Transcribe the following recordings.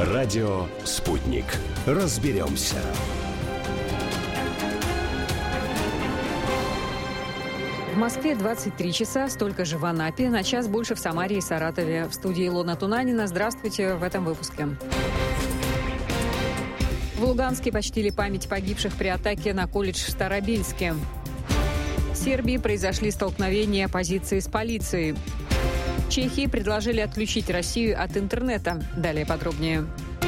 Радио «Спутник». Разберемся. В Москве 23 часа, столько же в Анапе, на час больше в Самаре и Саратове. В студии Илона Тунанина. Здравствуйте в этом выпуске. В Луганске почтили память погибших при атаке на колледж в Старобельске. В Сербии произошли столкновения оппозиции с полицией. В Чехии предложили отключить Россию от интернета. Далее подробнее.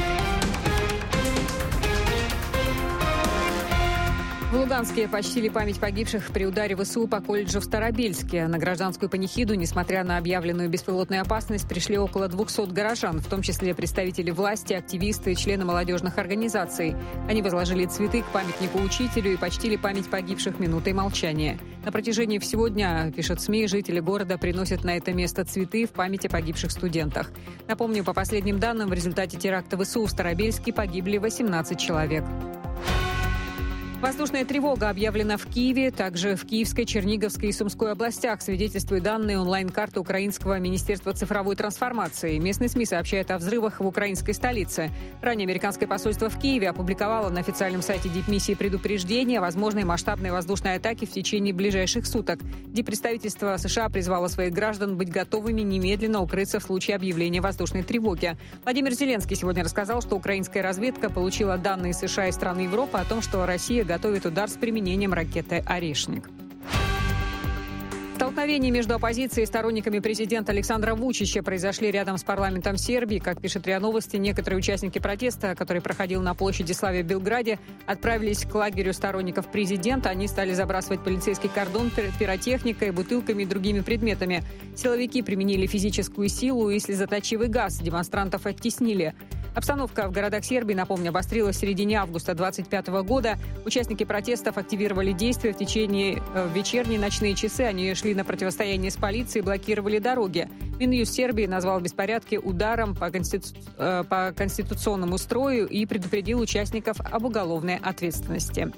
В Луганске почтили память погибших при ударе ВСУ по колледжу в Старобельске. На гражданскую панихиду, несмотря на объявленную беспилотную опасность, пришли около 200 горожан, в том числе представители власти, активисты и члены молодежных организаций. Они возложили цветы к памятнику учителю и почтили память погибших минутой молчания. На протяжении всего дня, пишут СМИ, жители города приносят на это место цветы в память о погибших студентах. Напомню, по последним данным, в результате теракта ВСУ в Старобельске погибли 18 человек. Воздушная тревога объявлена в Киеве, также в Киевской, Черниговской и Сумской областях, свидетельствуют данные онлайн-карты Украинского министерства цифровой трансформации. Местные СМИ сообщают о взрывах в украинской столице. Ранее американское посольство в Киеве опубликовало на официальном сайте дипмиссии предупреждение о возможной масштабной воздушной атаке в течение ближайших суток. Диппредставительство США призвало своих граждан быть готовыми немедленно укрыться в случае объявления воздушной тревоги. Владимир Зеленский сегодня рассказал, что украинская разведка получила данные США и стран Европы о том, что Россия готовит удар с применением ракеты «Орешник». Столкновения между оппозицией и сторонниками президента Александра Вучича произошли рядом с парламентом Сербии. Как пишет РИА Новости, некоторые участники протеста, который проходил на площади Славы в Белграде, отправились к лагерю сторонников президента. Они стали забрасывать полицейский кордон пиротехникой, бутылками и другими предметами. Силовики применили физическую силу и слезоточивый газ. Демонстрантов оттеснили. Обстановка в городах Сербии, напомню, обострилась в середине августа 2025 года. Участники протестов активировали действия в вечерние ночные часы. Они шли на противостояние с полицией, блокировали дороги. Минюст Сербии назвал беспорядки ударом по конституционному строю и предупредил участников об уголовной ответственности.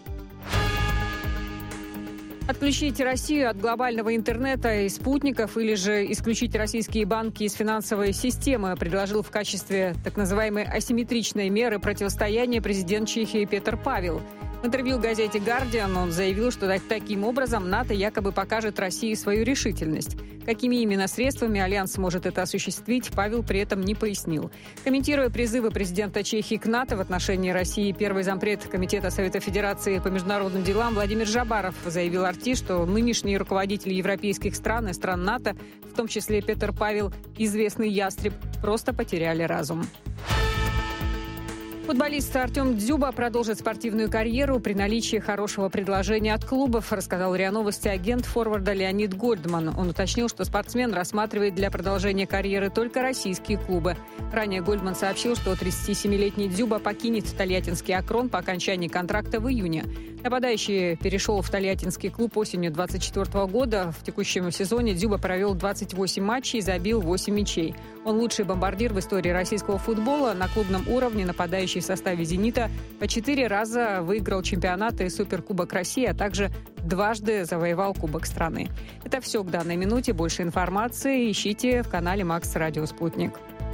Отключить Россию от глобального интернета и спутников или же исключить российские банки из финансовой системы предложил в качестве так называемой асимметричной меры противостояния президент Чехии Петр Павел. В интервью газете «Гардиан» он заявил, что таким образом НАТО якобы покажет России свою решительность. Какими именно средствами Альянс может это осуществить, Павел при этом не пояснил. Комментируя призывы президента Чехии к НАТО в отношении России, первый зампред Комитета Совета Федерации по международным делам Владимир Жабаров заявил RT, что нынешние руководители европейских стран и стран НАТО, в том числе Петр Павел, известный ястреб, просто потеряли разум. Футболист Артем Дзюба продолжит спортивную карьеру при наличии хорошего предложения от клубов, рассказал РИА Новости агент форварда Леонид Гольдман. Он уточнил, что спортсмен рассматривает для продолжения карьеры только российские клубы. Ранее Гольдман сообщил, что 37-летний Дзюба покинет тольяттинский «Акрон» по окончании контракта в июне. Нападающий перешел в тольяттинский клуб осенью 2024 года. В текущем сезоне Дзюба провел 28 матчей и забил 8 мячей. Он лучший бомбардир в истории российского футбола. На клубном уровне нападающий в составе «Зенита» по 4 раза выиграл чемпионаты и Суперкубок России, а также дважды завоевал Кубок страны. Это все к данной минуте. Больше информации ищите в канале Макс Радио Спутник.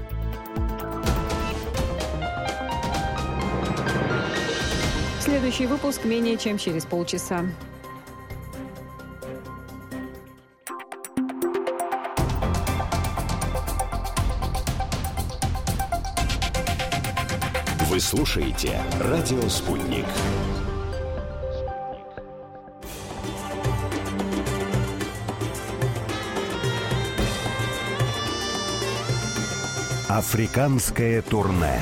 Следующий выпуск менее чем через полчаса. Вы слушаете «Радио Спутник». Африканское турне.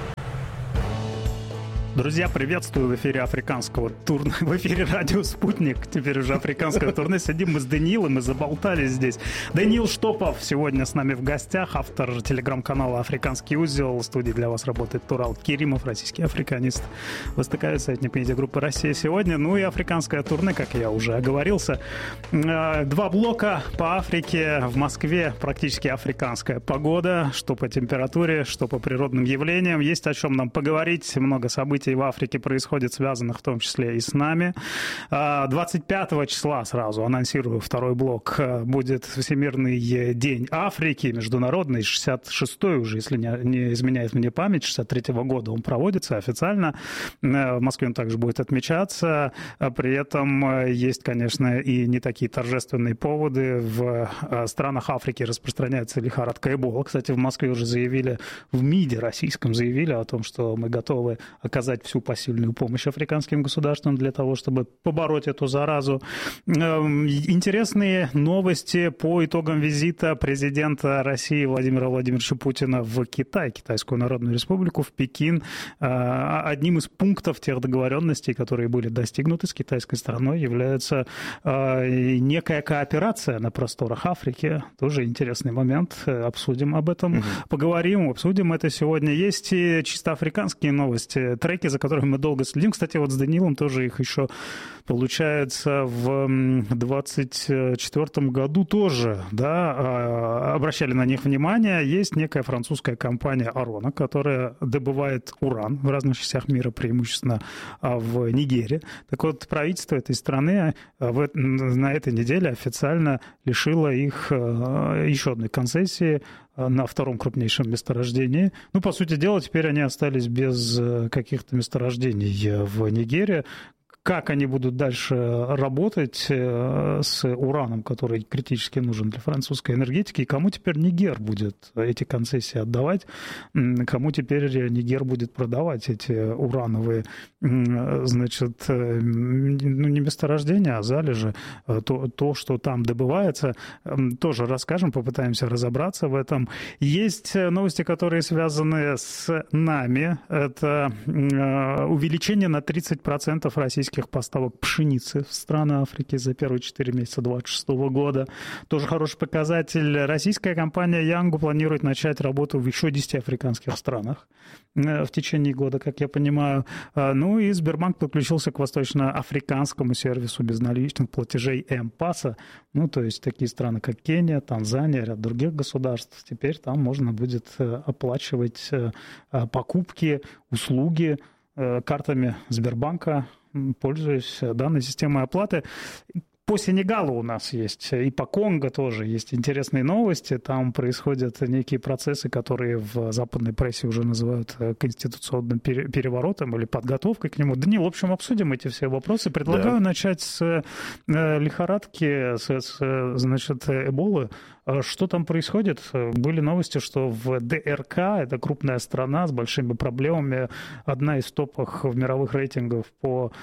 Друзья, приветствую в эфире африканского турне, в эфире радио «Спутник», теперь уже африканское турне. Сидим мы с Даниилом и заболтались здесь. Даниил Штопов сегодня с нами в гостях, автор телеграм-канала «Африканский узел». В студии для вас работает Турал Керимов, российский африканист. Выстыкает советник медиагруппы «Россия сегодня». Ну и африканское турне, как я уже оговорился. 2 блока по Африке. В Москве практически африканская погода, что по температуре, что по природным явлениям. Есть о чем нам поговорить, много событий событий в Африке происходит, связанных в том числе и с нами. 25 числа сразу, анонсирую второй блок, будет Всемирный день Африки, международный, 66-й уже, если не изменяет мне память, 63-го года он проводится официально. В Москве он также будет отмечаться. При этом есть, конечно, и не такие торжественные поводы. В странах Африки распространяется лихорадка Эбола. Кстати, в Москве уже заявили, в МИДе российском заявили о том, что мы готовы оказать всю посильную помощь африканским государствам для того, чтобы побороть эту заразу. Интересные новости по итогам визита президента России Владимира Владимировича Путина в Китай, Китайскую Народную Республику, в Пекин. Одним из пунктов тех договоренностей, которые были достигнуты с китайской стороной, является некая кооперация на просторах Африки. Тоже интересный момент. Обсудим об этом, поговорим, обсудим это сегодня. Есть и чисто африканские новости, треки, за которыми мы долго следим. Кстати, вот с Даниилом тоже их еще, получается, в 2024 году тоже, да, обращали на них внимание. Есть некая французская компания Арона, которая добывает уран в разных частях мира, преимущественно в Нигере. Так вот, правительство этой страны на этой неделе официально лишило их еще одной концессии на втором крупнейшем месторождении. Ну, по сути дела, теперь они остались без каких-то месторождений в Нигере. Как они будут дальше работать с ураном, который критически нужен для французской энергетики, и кому теперь Нигер будет эти концессии отдавать, кому теперь Нигер будет продавать эти урановые, значит, ну, не месторождения, а залежи, то, что там добывается, тоже расскажем, попытаемся разобраться в этом. Есть новости, которые связаны с нами. Это увеличение на 30% российских поставок пшеницы в страны Африки за первые 4 месяца 2026 года. Тоже хороший показатель. Российская компания Янгу планирует начать работу в еще 10 африканских странах в течение года, как я понимаю. Ну и Сбербанк подключился к восточноафриканскому сервису безналичных платежей М-Паса. Ну, то есть такие страны, как Кения, Танзания, ряд других государств. Теперь там можно будет оплачивать покупки, услуги картами Сбербанка, пользуясь данной системой оплаты. По Сенегалу у нас есть, и по Конго тоже есть интересные новости. Там происходят некие процессы, которые в западной прессе уже называют конституционным переворотом или подготовкой к нему. Даниил, в общем, обсудим эти все вопросы. Предлагаю начать с лихорадки, значит, Эболы. Что там происходит? Были новости, что в ДРК, это крупная страна с большими проблемами, одна из топов в мировых рейтингах по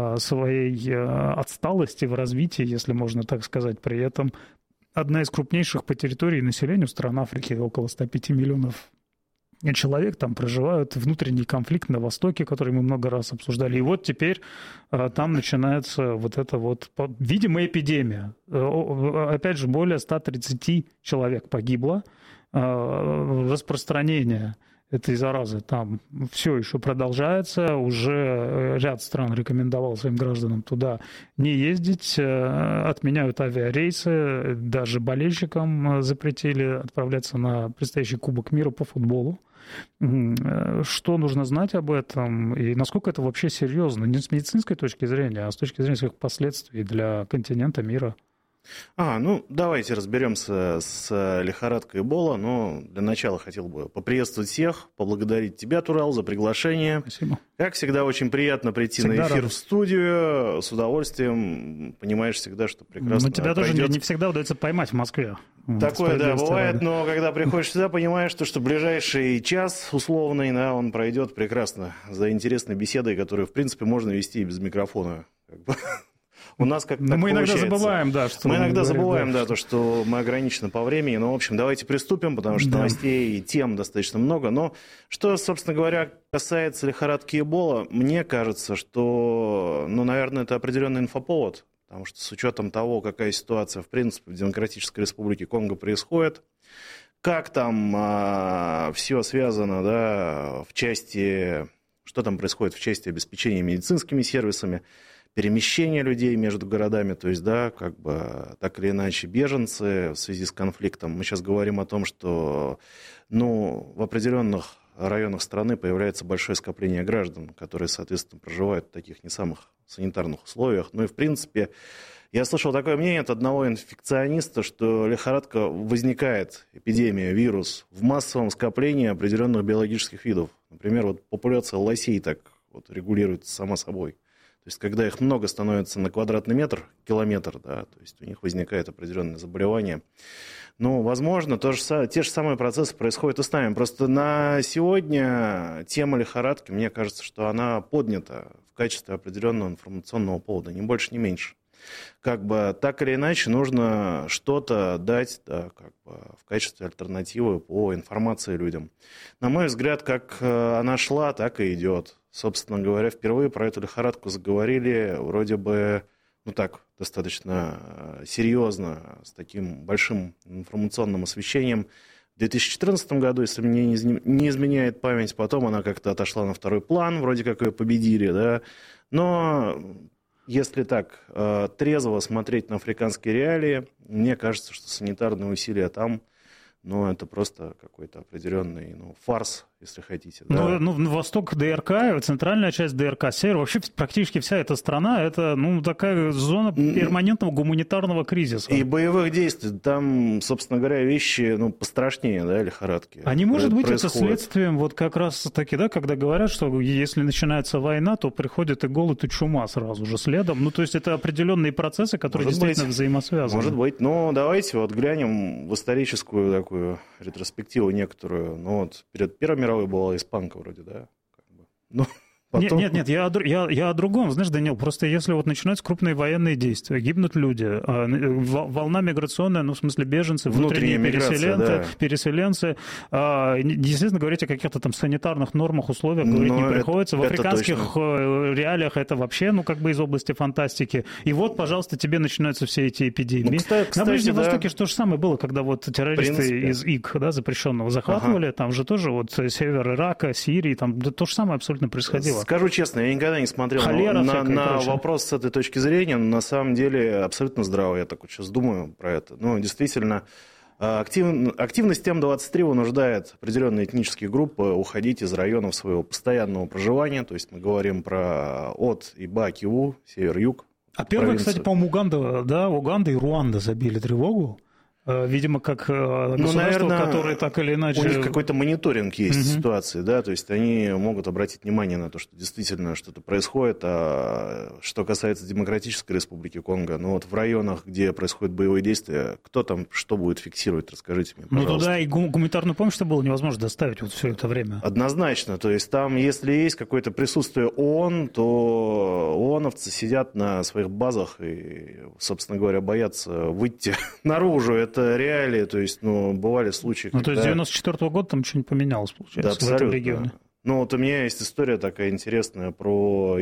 своей отсталости в развитии, если можно так сказать, при этом одна из крупнейших по территории и населению стран Африки, около 105 миллионов человек там проживают, внутренний конфликт на Востоке, который мы много раз обсуждали. И вот теперь там начинается вот эта вот, видимо, эпидемия. Опять же, более 130 человек погибло. Распространение этой заразы там все еще продолжается. Уже ряд стран рекомендовал своим гражданам туда не ездить. Отменяют авиарейсы. Даже болельщикам запретили отправляться на предстоящий Кубок мира по футболу. Что нужно знать об этом и насколько это вообще серьезно? Не с медицинской точки зрения, а с точки зрения своих последствий для континента, мира. Ну, давайте разберемся с лихорадкой Эбола. Но для начала хотел бы поприветствовать всех, поблагодарить тебя, Турал, за приглашение. Спасибо. Как всегда, очень приятно прийти на эфир в студию. С удовольствием. Понимаешь всегда, что прекрасно. Но тебя тоже не всегда удается поймать в Москве. Такое, да, бывает, но когда приходишь сюда, понимаешь, что ближайший час условный, да, он пройдет прекрасно за интересной беседой, которую, в принципе, можно вести и без микрофона. У нас как-то так мы иногда получается. забываем, да, что мы иногда забываем, да, то, что мы ограничены по времени. Но, в общем, давайте приступим, потому что новостей и тем достаточно много. Но что, собственно говоря, касается лихорадки Эбола, мне кажется, что, наверное, это определенный инфоповод. Потому что с учетом того, какая ситуация, в принципе, в Демократической Республике Конго происходит, как там все связано, да, в части, что там происходит в части обеспечения медицинскими сервисами, перемещение людей между городами, то есть, да, как бы так или иначе беженцы в связи с конфликтом. Мы сейчас говорим о том, что, в определенных районах страны появляется большое скопление граждан, которые, соответственно, проживают в таких не самых санитарных условиях. Ну и, в принципе, я слышал такое мнение от одного инфекциониста, что лихорадка возникает, эпидемия, вирус, в массовом скоплении определенных биологических видов. Например, вот популяция лосей так вот регулируется сама собой. То есть, когда их много становится на квадратный метр, километр, да, то есть у них возникает определенное заболевание. Ну, возможно, те же самые процессы происходят и с нами. Просто на сегодня тема лихорадки, мне кажется, что она поднята в качестве определенного информационного повода, ни больше, ни меньше. Как бы так или иначе нужно что-то дать, да, как бы в качестве альтернативы по информации людям. На мой взгляд, как она шла, так и идет. Собственно говоря, впервые про эту лихорадку заговорили вроде бы, ну так, достаточно серьезно, с таким большим информационным освещением в 2014 году, если мне не изменяет память. Потом она как-то отошла на второй план, вроде как ее победили, да. Но если так трезво смотреть на африканские реалии, мне кажется, что санитарные усилия там, ну, это просто какой-то определенный фарс, если хотите. Да? Ну, восток ДРК, центральная часть ДРК, север, вообще практически вся эта страна, это, такая зона перманентного гуманитарного кризиса. И боевых действий. Там, собственно говоря, вещи, пострашнее, да, лихорадки. А не может быть это следствием вот как раз-таки, да, когда говорят, что если начинается война, то приходит и голод, и чума сразу же следом. Ну, то есть это определенные процессы, которые может действительно взаимосвязаны. Может быть. Но давайте вот глянем в историческую такую ретроспективу некоторую. Ну, вот перед Первой мировой была испанка вроде, да? Потом... Нет, я о другом. Знаешь, Данил, просто если вот начинаются крупные военные действия, гибнут люди, волна миграционная, в смысле беженцы, внутренние переселенцы, естественно, говорить о каких-то там санитарных нормах, условиях говорить не приходится. В африканских реалиях это вообще, из области фантастики. И вот, пожалуйста, тебе начинаются все эти эпидемии. На Ближнем Востоке то же самое было, когда вот террористы из ИГ, да, запрещенного, захватывали, там же тоже вот север Ирака, Сирии, там то же самое абсолютно происходило. Скажу честно, я никогда не смотрел на вопрос с этой точки зрения, но на самом деле абсолютно здраво. Я так вот сейчас думаю про это. Действительно, активность М-23 вынуждает определенные этнические группы уходить из районов своего постоянного проживания. То есть мы говорим про От и Ба-Киву, север-юг. А первые, кстати, по-моему, Уганда и Руанда забили тревогу. Видимо, как государство, которое так или иначе... У них какой-то мониторинг есть ситуации, да, то есть они могут обратить внимание на то, что действительно что-то происходит, а что касается Демократической Республики Конго, в районах, где происходят боевые действия, кто там что будет фиксировать, расскажите мне, пожалуйста. Туда и гуманитарную помощь было невозможно доставить вот все это время. Однозначно, то есть там, если есть какое-то присутствие ООН, то ООНовцы сидят на своих базах и, собственно говоря, боятся выйти наружу. Это реалии, то есть, бывали случаи, когда... То есть с 94-го года там что-нибудь поменялось, получается, да, в этом регионе? У меня есть история такая интересная про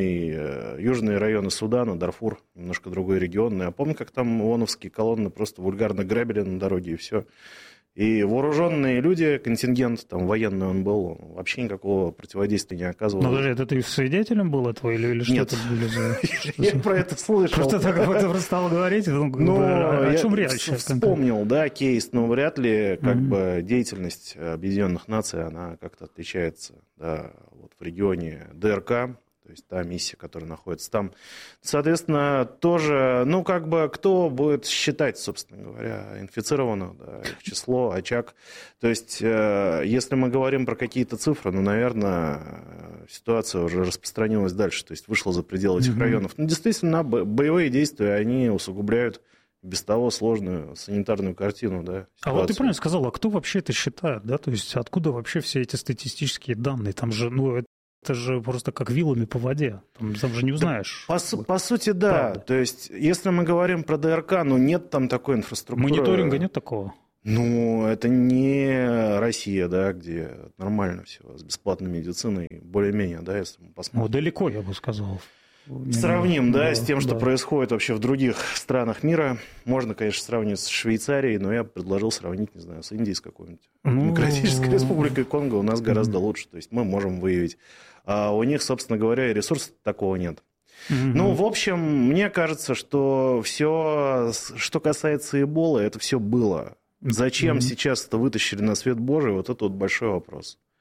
южные районы Судана, Дарфур, немножко другой регион. Я помню, как там ООНовские колонны просто вульгарно грабили на дороге, и все. И вооруженные люди, контингент, там военный он был, вообще никакого противодействия не оказывал. Подожди, это ты свидетелем был этого или что Нет. это были за... Я про это слышал. Просто так об этом стал говорить, о чем речь? Вспомнил, да, кейс, но вряд ли деятельность Объединенных Наций, она как-то отличается, да, вот в регионе ДРК. То есть та миссия, которая находится там. Соответственно, тоже, кто будет считать, собственно говоря, инфицированных, да, их число, очаг. То есть, если мы говорим про какие-то цифры, наверное, ситуация уже распространилась дальше, то есть вышла за пределы этих районов. Действительно, боевые действия, они усугубляют без того сложную санитарную картину, да, ситуацию. А вот ты правильно сказал, а кто вообще это считает, да, то есть откуда вообще все эти статистические данные? Там же, это же просто как вилами по воде. Там же не узнаешь. По сути, да. Правда. То есть, если мы говорим про ДРК, нет там такой инфраструктуры. Мониторинга нет такого? Это не Россия, да, где нормально все с бесплатной медициной, более-менее, да, если мы посмотрим. Далеко, я бы сказал. Сравним, с тем, что происходит вообще в других странах мира. Можно, конечно, сравнивать с Швейцарией, но я предложил сравнить, не знаю, с Индией, с какой-нибудь. Демократической Республикой Конго у нас гораздо лучше. То есть мы можем выявить. А у них, собственно говоря, и ресурсов такого нет. В общем, мне кажется, что все, что касается Эболы, это все было. Зачем сейчас это вытащили на свет Божий, вот это вот большой вопрос.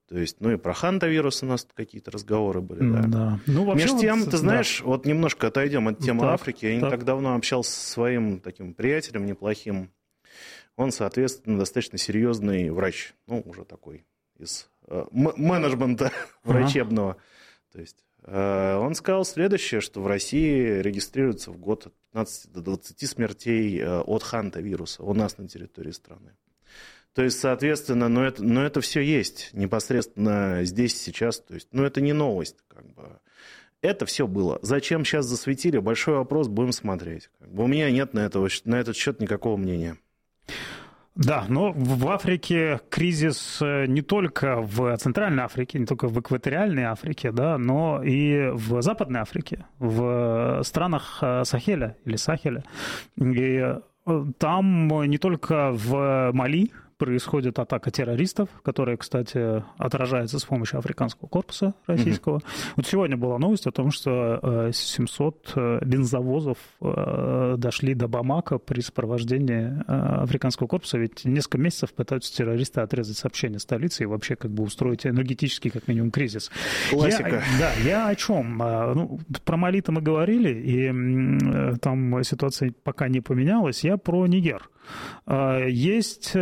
То есть, и про хантавирус у нас какие-то разговоры были, да. Да. Вообще, между тем, ты знаешь, немножко отойдем от темы Африки. Я не так так давно общался со своим таким приятелем неплохим. Он, соответственно, достаточно серьезный врач, уже такой из менеджмента врачебного. То есть, он сказал следующее, что в России регистрируется в год от 15 до 20 смертей от хантавируса у нас на территории страны. То есть, соответственно, это все есть непосредственно здесь, сейчас. То есть, это не новость, как бы. Это все было. Зачем сейчас засветили? Большой вопрос, будем смотреть. У меня нет на этот счет никакого мнения. Да, но в Африке кризис не только в Центральной Африке, не только в экваториальной Африке, да, но и в Западной Африке, в странах Сахеля или Сахеля. И там не только в Мали происходит атака террористов, которая, кстати, отражается с помощью африканского корпуса российского. Вот сегодня была новость о том, что 700 бензовозов дошли до Бамака при сопровождении африканского корпуса, ведь несколько месяцев пытаются террористы отрезать сообщение столицы и вообще устроить энергетический, как минимум, кризис. Классика. Я о чем? Про Мали-то мы говорили, и там ситуация пока не поменялась. Я про Нигер. Есть,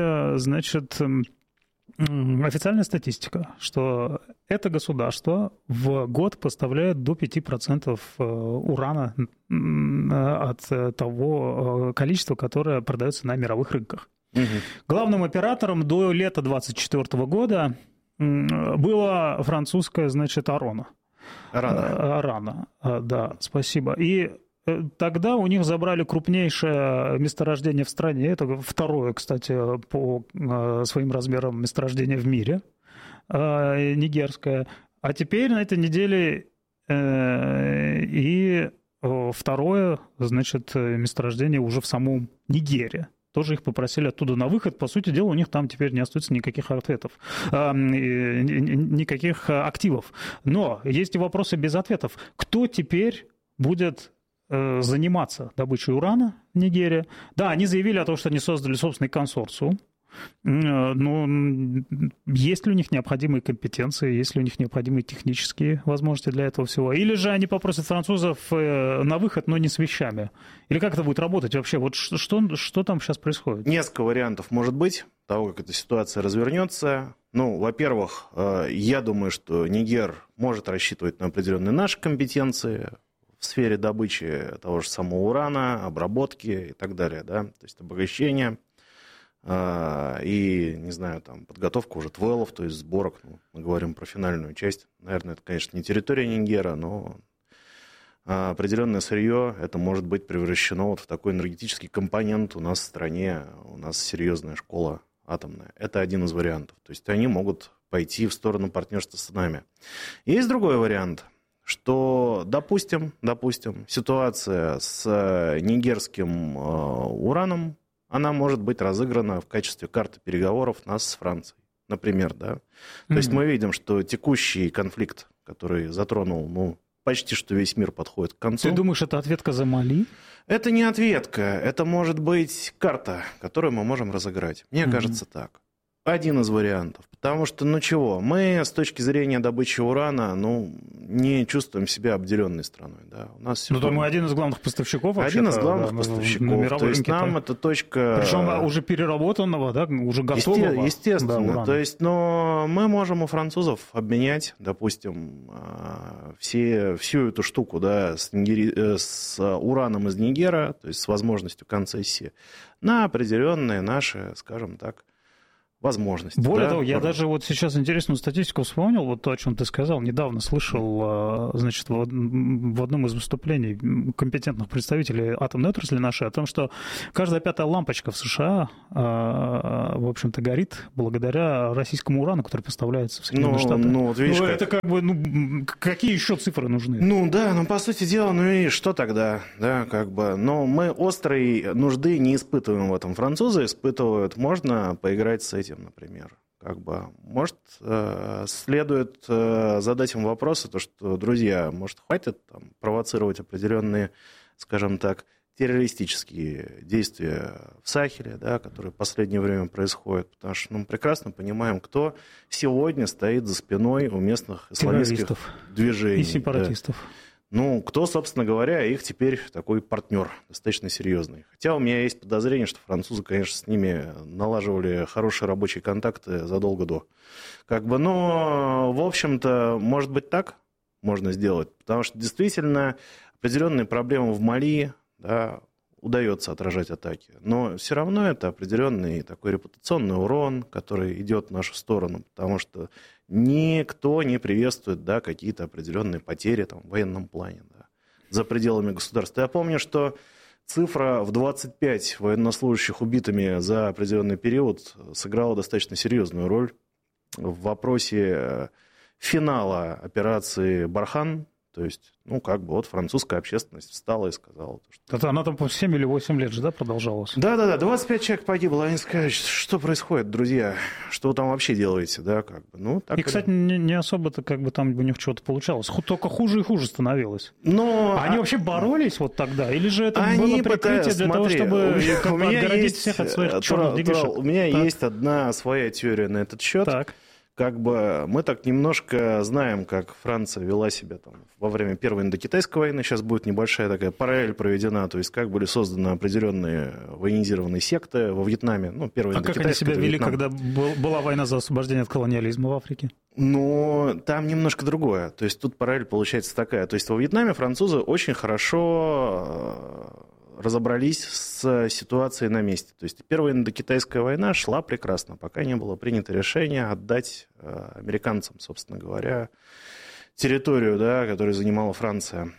официальная статистика, что это государство в год поставляет до 5% урана от того количества, которое продается на мировых рынках. Угу. Главным оператором до лета 2024 года была французская, Арана. Арана, да, спасибо. И тогда у них забрали крупнейшее месторождение в стране. Это второе, кстати, по своим размерам месторождение в мире, нигерское. А теперь на этой неделе и второе, месторождение уже в самом Нигере. Тоже их попросили оттуда на выход. По сути дела, у них там теперь не остается никаких ответов, никаких активов. Но есть и вопросы без ответов. Кто теперь будет заниматься добычей урана в Нигере? Да, они заявили о том, что они создали собственный консорциум. Но есть ли у них необходимые компетенции, есть ли у них необходимые технические возможности для этого всего? Или же они попросят французов на выход, но не с вещами? Или как это будет работать вообще? Вот что там сейчас происходит? Несколько вариантов может быть того, как эта ситуация развернется. Во-первых, я думаю, что Нигер может рассчитывать на определенные наши компетенции в сфере добычи того же самого урана, обработки и так далее, да, то есть обогащения и, не знаю, подготовка уже твелов, то есть сборок, мы говорим про финальную часть. Наверное, это, конечно, не территория Нигера, но определенное сырье, это может быть превращено в такой энергетический компонент у нас в стране, у нас серьезная школа атомная. Это один из вариантов, то есть они могут пойти в сторону партнерства с нами. Есть другой вариант, что, допустим, ситуация с нигерским ураном, она может быть разыграна в качестве карты переговоров нас с Францией, например, да. То есть мы видим, что текущий конфликт, который затронул, почти что весь мир подходит к концу. Ты думаешь, это ответка за Мали? Это не ответка, это может быть карта, которую мы можем разыграть. Мне кажется так. Один из вариантов. Потому что, мы с точки зрения добычи урана, не чувствуем себя обделенной страной. Да. У нас там мы один из главных поставщиков. Один из главных поставщиков. То есть нам эта точка... Причем уже переработанного, да, уже готового. Естественно. Да, то есть, но мы можем у французов обменять, допустим, всю эту штуку, да, с ураном из Нигера, то есть с возможностью концессии, на определенные наши, скажем так, возможности. Более того, я даже вот сейчас интересную статистику вспомнил, вот то, о чем ты сказал, недавно слышал, в одном из выступлений компетентных представителей атомной отрасли нашей о том, что каждая пятая лампочка в США, в общем-то, горит благодаря российскому урану, который поставляется в Соединенные Штаты. Это какие еще цифры нужны? По сути дела, и что тогда? Да, но мы острой нужды не испытываем в этом. Французы испытывают, можно поиграть с этим, например. Может, следует задать им вопросы, что, друзья, может, хватит провоцировать определенные, скажем так, террористические действия в Сахеле, да, которые в последнее время происходят, потому что мы прекрасно понимаем, кто сегодня стоит за спиной у местных исламистских движений. И сепаратистов. Да. Ну, кто, собственно говоря, их теперь такой партнер достаточно серьезный. Хотя у меня есть подозрение, что французы, конечно, с ними налаживали хорошие рабочие контакты задолго до. Но, в общем-то, может быть, так можно сделать, потому что действительно определенные проблемы в Мали, да, удается отражать атаки, но все равно это определенный такой репутационный урон, который идет в нашу сторону, потому что никто не приветствует, да, какие-то определенные потери там, в военном плане, да, за пределами государства. Я помню, что цифра в 25 военнослужащих убитыми за определенный период сыграла достаточно серьезную роль в вопросе финала операции «Бархан». То есть, французская общественность встала и сказала. Что... Это она там по 7 или 8 лет же, да, продолжалась? Да, 25 человек погибло. Они сказали, что происходит, друзья? Что вы там вообще делаете? Да, так и, кстати, не особо-то там у них что-то получалось. Только хуже и хуже становилось. Они вообще боролись вот тогда? Или же это было прикрытие для того, чтобы отгородить всех от своих черных детишек? У меня есть одна своя теория на этот счет. Так. Мы так немножко знаем, как Франция вела себя там во время Первой Индокитайской войны. Сейчас будет небольшая такая параллель проведена. То есть, как были созданы определенные военизированные секты во Вьетнаме. Первая Индокитайская. Как они себя вели, когда была война за освобождение от колониализма в Африке? Там немножко другое. То есть, тут параллель получается такая. То есть, во Вьетнаме французы очень хорошо разобрались с ситуацией на месте. То есть Первая Индокитайская война шла прекрасно, пока не было принято решение отдать американцам, собственно говоря, территорию, да, которую занимала Франция.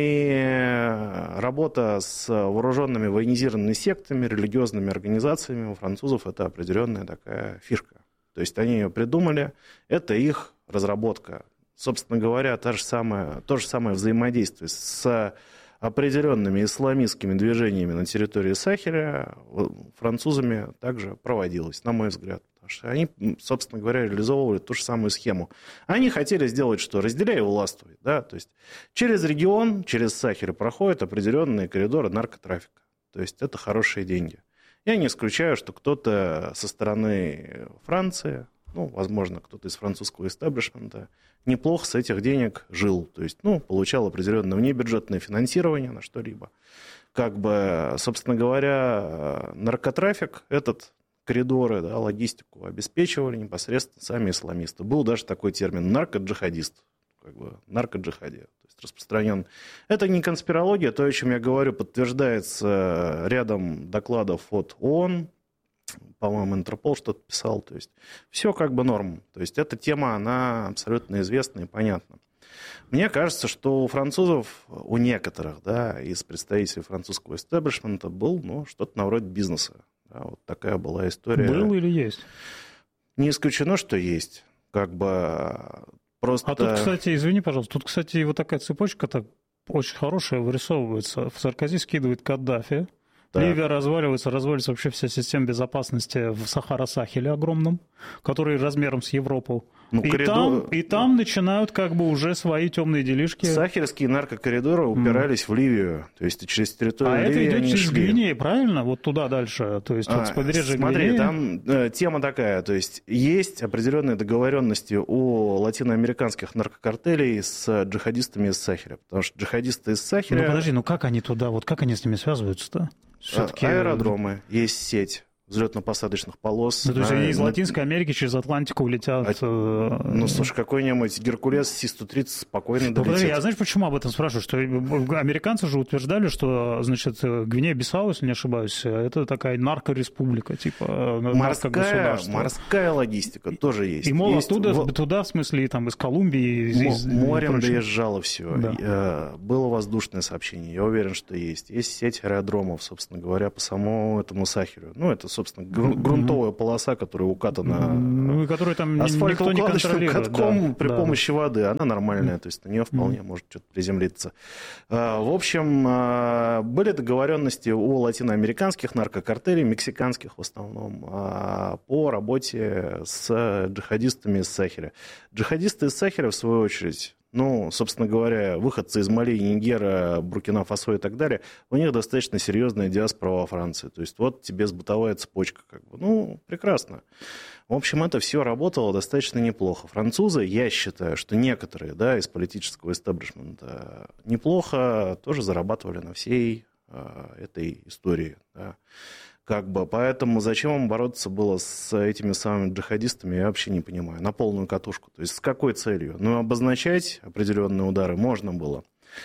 И работа с вооруженными военизированными сектами, религиозными организациями у французов это определенная такая фишка. То есть они ее придумали, это их разработка. Собственно говоря, то же самое взаимодействие с определенными исламистскими движениями на территории Сахеля французами также проводилось, на мой взгляд. Потому что они, собственно говоря, реализовывали ту же самую схему. Они хотели сделать что? Разделяй и властвуй. Да? То есть через регион, через Сахель проходят определенные коридоры наркотрафика. То есть это хорошие деньги. Я не исключаю, что кто-то со стороны Франции, возможно, кто-то из французского истеблишмента, неплохо с этих денег жил. То есть, получал определенное внебюджетное финансирование на что-либо. Собственно говоря, наркотрафик, этот коридоры, да, логистику обеспечивали непосредственно сами исламисты. Был даже такой термин наркоджихадист. Наркоджихади, то есть распространен. Это не конспирология, то, о чем я говорю, подтверждается рядом докладов от ООН, по-моему, Интерпол что-то писал, то есть все норм. То есть эта тема, она абсолютно известна и понятна. Мне кажется, что у французов, у некоторых, да, из представителей французского истеблишмента был, что-то на вроде бизнеса. Да, вот такая была история. Был или есть? Не исключено, что есть. Просто... А тут, кстати, извини, пожалуйста, тут, кстати, вот такая цепочка-то очень хорошая вырисовывается. В Саркози скидывает Каддафи. Так. Ливия разваливается вообще вся система безопасности в Сахара-Сахеле огромном, который размером с Европу. И там начинают уже свои темные делишки. Сахельские наркокоридоры упирались в Ливию, то есть через территорию Ливии. Это идет через Гвинею, правильно? Вот туда дальше, то есть с побережья Гвинеи. Смотри, там тема такая, то есть есть определенные договоренности у латиноамериканских наркокартелей с джихадистами из Сахеля, потому что джихадисты из Сахеля... Подожди, как они туда, как они с ними связываются-то? Все-таки... Аэродромы, есть сеть взлетно-посадочных полос. То есть они из Латинской Америки через Атлантику улетят. Слушай, какой-нибудь Геркулес Си-130 спокойно долетит. Я, знаешь, почему об этом спрашиваю? Что американцы же утверждали, что, Гвинея-Бисау, если не ошибаюсь, это такая наркореспублика, типа наркогосударство. Морская логистика тоже есть. И, туда, в смысле, из Колумбии... Морем доезжало все. Да. Было воздушное сообщение, я уверен, что есть. Есть сеть аэродромов, собственно говоря, по самому этому Сахелю. Это, собственно, грунтовая полоса, которая укатана которую там никто не контролирует. Катком при помощи воды. Она нормальная, то есть на нее вполне может что-то приземлиться. В общем, были договоренности у латиноамериканских наркокартелей, мексиканских в основном, по работе с джихадистами из Сахеля. Джихадисты из Сахеля, в свою очередь, ну, собственно говоря, выходцы из Мали, Нигера, Буркина-Фасо и так далее, у них достаточно серьезная диаспора во Франции. То есть вот тебе бытовая цепочка. Как бы. Ну, прекрасно. В общем, это все работало достаточно неплохо. Французы, я считаю, что некоторые, да, из политического истеблишмента неплохо тоже зарабатывали на всей этой истории, да. Как бы, поэтому зачем им бороться было с этими самыми джихадистами, я вообще не понимаю, на полную катушку. То есть с какой целью? Ну, обозначать определенные удары можно было.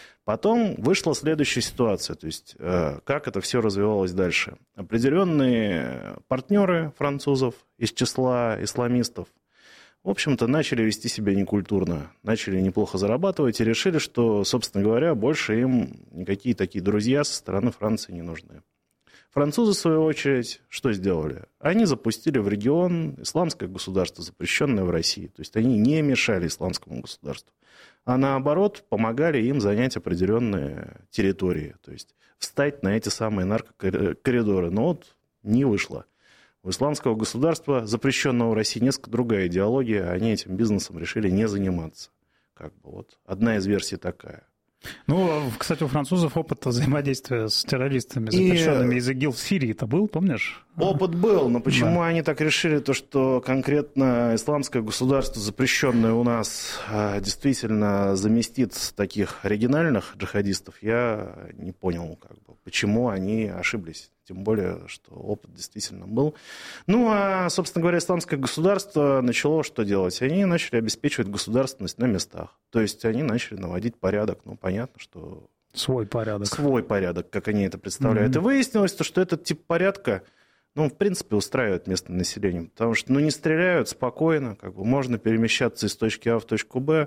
Потом вышла следующая ситуация, то есть как это все развивалось дальше. Определенные партнеры французов из числа исламистов, в общем-то, начали вести себя некультурно, начали неплохо зарабатывать и решили, что, собственно говоря, больше им никакие такие друзья со стороны Франции не нужны. Французы, в свою очередь, что сделали? Они запустили в регион исламское государство, запрещенное в России. То есть они не мешали исламскому государству, а наоборот помогали им занять определенные территории, то есть встать на эти самые наркокоридоры. Но вот не вышло. У исламского государства, запрещенного в России, несколько другая идеология, они этим бизнесом решили не заниматься. Как бы вот одна из версий такая. Ну, кстати, у французов опыт взаимодействия с террористами, запрещенными из ИГИЛ в Сирии-то был, помнишь? Опыт был, но почему они так решили, то, что конкретно исламское государство, запрещенное у нас, действительно заместит таких оригинальных джихадистов, я не понял, как бы, почему они ошиблись. Тем более, что опыт действительно был. Ну, а, собственно говоря, исламское государство начало что делать? Они начали обеспечивать государственность на местах. То есть они начали наводить порядок. Ну, понятно, что... Свой порядок. Свой порядок, как они это представляют. И выяснилось, что этот тип порядка, ну, в принципе, устраивает местное население. Потому что, ну, не стреляют спокойно, как бы можно перемещаться из точки А в точку Б,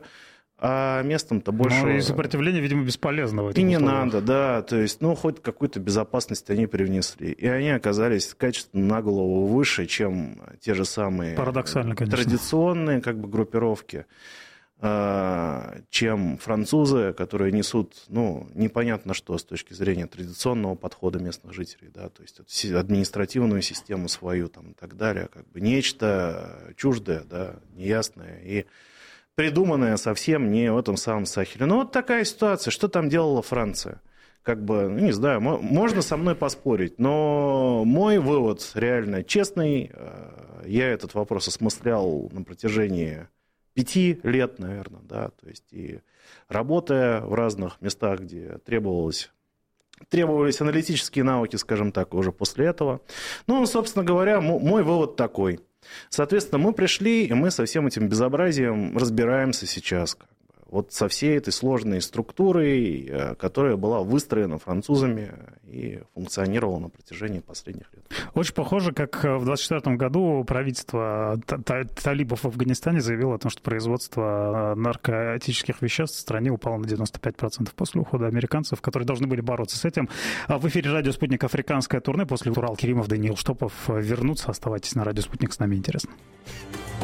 а местом-то больше... Ну, и сопротивление, видимо, бесполезно в этом. И не надо, да. То есть, ну, хоть какую-то безопасность они привнесли. И они оказались качественно на голову выше, чем те же самые традиционные как бы, группировки, чем французы, которые несут, ну, непонятно что с точки зрения традиционного подхода местных жителей, да, то есть административную систему свою там, и так далее, как бы нечто чуждое, да, неясное и придуманное совсем не в этом самом Сахеле. Ну, вот такая ситуация. Что там делала Франция? Как бы, ну, не знаю, можно со мной поспорить, но мой вывод реально честный. Я этот вопрос осмыслял на протяжении 5 лет, наверное, да, то есть и работая в разных местах, где требовались аналитические навыки, скажем так, уже после этого. Ну, собственно говоря, мой вывод такой. Соответственно, мы пришли, и мы со всем этим безобразием разбираемся сейчас. Вот со всей этой сложной структурой, которая была выстроена французами и функционировала на протяжении последних лет. Очень похоже, как в 1924 году правительство талибов в Афганистане заявило о том, что производство наркотических веществ в стране упало на 95% после ухода американцев, которые должны были бороться с этим. В эфире «Радио Спутник» «Африканское турне». После Урал Керимов, Даниил Штопов вернутся. Оставайтесь на «Радио Спутник», с нами интересно.